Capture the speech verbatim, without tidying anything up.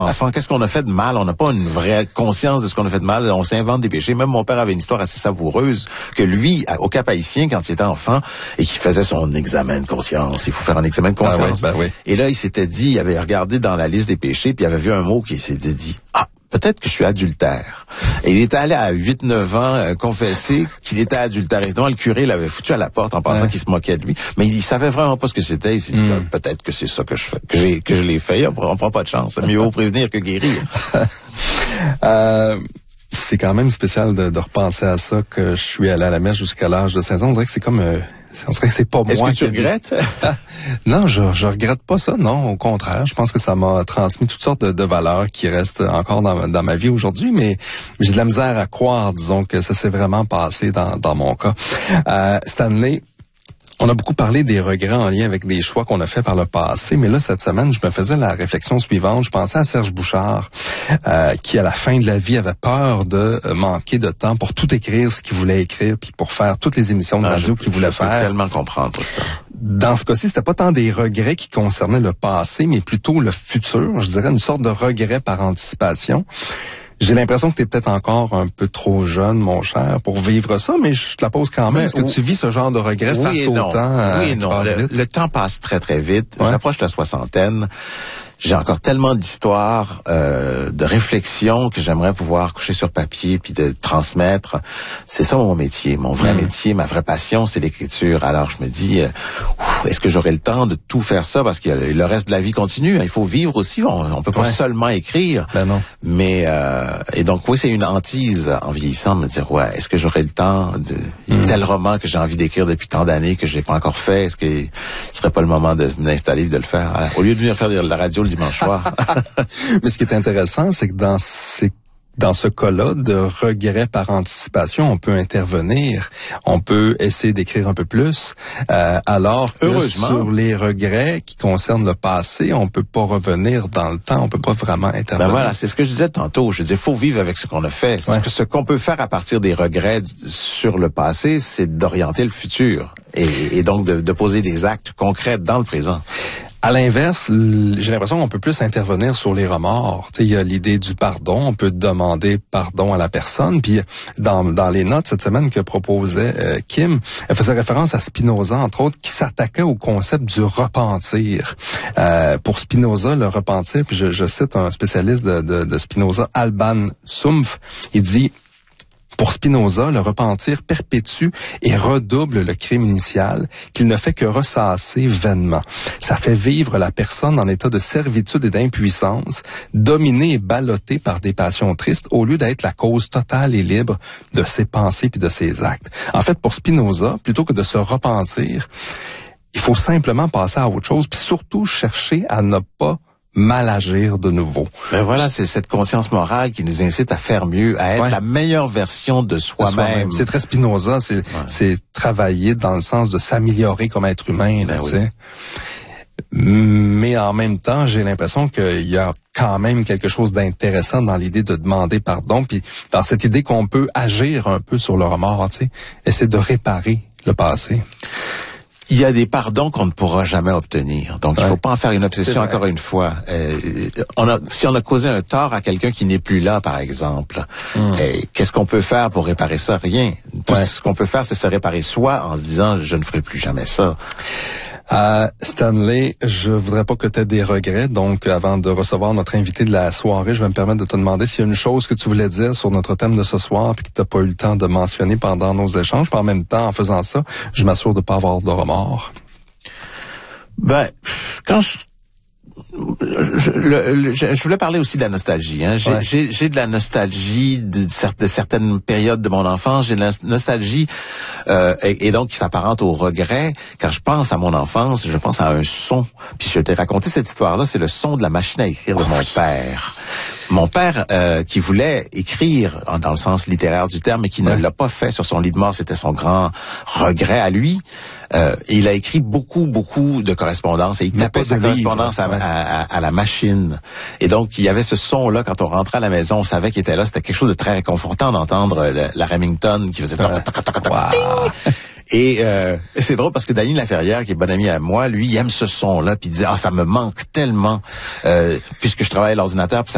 enfant, qu'est-ce qu'on a fait de mal? On n'a pas une vraie conscience de ce qu'on a fait de mal. On s'invente des péchés. Même mon père avait une histoire assez savoureuse que lui, au Cap-Haïtien, quand il était enfant et qu'il faisait son examen de conscience, il faut faire un examen de conscience. Ah oui, ben oui. Et là, il s'était dit, il avait regardé dans la liste des péchés, puis il avait vu un mot qui s'était dit, ah, peut-être que je suis adultère. Et il était allé à huit neuf ans euh, confesser qu'il était adultère. Et donc, le curé l'avait foutu à la porte en pensant ouais. qu'il se moquait de lui. Mais il, il savait vraiment pas ce que c'était. Il s'est dit, mm. peut-être que c'est ça que je fais, que j'ai, que je l'ai fait. On, on prend pas de chance. C'est mieux vaut prévenir que guérir. euh, c'est quand même spécial de, de repenser à ça, que je suis allé à la messe jusqu'à l'âge de seize ans. On dirait que c'est comme... Euh, on dirait que c'est pas Est-ce moi que tu qui regrettes? Non, je, je regrette pas ça, non, au contraire. Je pense que ça m'a transmis toutes sortes de, de valeurs qui restent encore dans, dans ma vie aujourd'hui, mais j'ai de la misère à croire, disons, que ça s'est vraiment passé dans, dans mon cas. Euh, Stanley, on a beaucoup parlé des regrets en lien avec des choix qu'on a fait par le passé, mais là, cette semaine, je me faisais la réflexion suivante. Je pensais à Serge Bouchard, euh, qui, à la fin de la vie, avait peur de manquer de temps pour tout écrire ce qu'il voulait écrire, puis pour faire toutes les émissions de radio qu'il voulait faire. Je peux tellement comprendre ça. Dans ce cas-ci, c'était pas tant des regrets qui concernaient le passé, mais plutôt le futur. Je dirais une sorte de regret par anticipation. J'ai l'impression que tu es peut-être encore un peu trop jeune, mon cher, pour vivre ça, mais je te la pose quand même. Est-ce que tu vis ce genre de regret oui face au non. temps? Euh, oui et non. Le, le temps passe très, très vite. Ouais. J'approche de la soixantaine. J'ai encore tellement d'histoires, euh, de réflexions que j'aimerais pouvoir coucher sur papier puis de transmettre. C'est ça mon métier, mon vrai mmh. métier, ma vraie passion, c'est l'écriture. Alors je me dis, euh, ouf, est-ce que j'aurai le temps de tout faire ça? Parce que le reste de la vie continue. Il faut vivre aussi. On, on peut pas ouais. seulement écrire. Ben non. Mais euh, et donc oui, c'est une hantise en vieillissant de me dire, ouais, est-ce que j'aurai le temps de mmh. tel roman que j'ai envie d'écrire depuis tant d'années que je l'ai pas encore fait? Est-ce que ce serait pas le moment de m'installer et de le faire? Alors, au lieu de venir faire de la radio dimanche soir. Mais ce qui est intéressant, c'est que dans ces Dans ce cas-là, de regret par anticipation, on peut intervenir, on peut essayer d'écrire un peu plus, euh, alors que Heureusement. sur les regrets qui concernent le passé, on peut pas revenir dans le temps, on peut pas vraiment intervenir. Ben voilà, c'est ce que je disais tantôt. Je disais, faut vivre avec ce qu'on a fait. Ouais. Ce qu'on peut faire à partir des regrets sur le passé, c'est d'orienter le futur et, et donc de, de poser des actes concrets dans le présent. À l'inverse, j'ai l'impression qu'on peut plus intervenir sur les remords. Tu sais, il y a l'idée du pardon. On peut demander pardon à la personne. Puis dans, dans les notes cette semaine que proposait euh, Kim, elle faisait référence à Spinoza, entre autres, qui s'attaquait au concept du repentir. Euh, pour Spinoza, le repentir, puis je, je cite un spécialiste de, de, de Spinoza, Alban Sumpf, il dit... Pour Spinoza, le repentir perpétue et redouble le crime initial qu'il ne fait que ressasser vainement. Ça fait vivre la personne en état de servitude et d'impuissance, dominée et ballottée par des passions tristes au lieu d'être la cause totale et libre de ses pensées puis de ses actes. En fait, pour Spinoza, plutôt que de se repentir, il faut simplement passer à autre chose puis surtout chercher à ne pas mal agir de nouveau. Ben voilà, c'est cette conscience morale qui nous incite à faire mieux, à être ouais. la meilleure version de soi-même. De soi-même. C'est très Spinoza, c'est, ouais. c'est travailler dans le sens de s'améliorer comme être humain. Ben là, oui. Mais en même temps, j'ai l'impression qu'il y a quand même quelque chose d'intéressant dans l'idée de demander pardon, puis dans cette idée qu'on peut agir un peu sur le remords, tu sais, essayer de réparer le passé. Il y a des pardons qu'on ne pourra jamais obtenir. Donc, ouais. il faut pas en faire une obsession encore une fois. Euh, on a, si on a causé un tort à quelqu'un qui n'est plus là, par exemple, mm. euh, qu'est-ce qu'on peut faire pour réparer ça? Rien. Tout ouais. ce qu'on peut faire, c'est se réparer soi en se disant, je ne ferai plus jamais ça. Euh, Stanley, je voudrais pas que tu aies des regrets, donc avant de recevoir notre invité de la soirée, je vais me permettre de te demander s'il y a une chose que tu voulais dire sur notre thème de ce soir puis que tu n'as pas eu le temps de mentionner pendant nos échanges. Puis en même temps, en faisant ça, je m'assure de pas avoir de remords. Ben, quand je... Je, le, le, je, je voulais parler aussi de la nostalgie. Hein. J'ai, ouais. j'ai, j'ai de la nostalgie de, de certaines périodes de mon enfance. J'ai de la nostalgie euh, et, et donc qui s'apparente au regret. Quand je pense à mon enfance, je pense à un son. Puis je t'ai raconté cette histoire-là. C'est le son de la machine à écrire de mon père. Mon père euh, qui voulait écrire dans le sens littéraire du terme, mais qui ouais. ne l'a pas fait sur son lit de mort. C'était son grand regret à lui. Euh, et il a écrit beaucoup, beaucoup de correspondances et il tapait sa correspondance à, ouais. à, à, à la machine. Et donc, il y avait ce son-là, quand on rentrait à la maison, on savait qu'il était là. C'était quelque chose de très réconfortant d'entendre la, la Remington qui faisait... Ouais. Toc, toc, toc, toc, wow. Et euh, c'est drôle parce que Dany Laferrière, qui est bon ami à moi, lui, il aime ce son-là, puis il dit « Ah, ça me manque tellement, euh, puisque je travaille à l'ordinateur, puis ça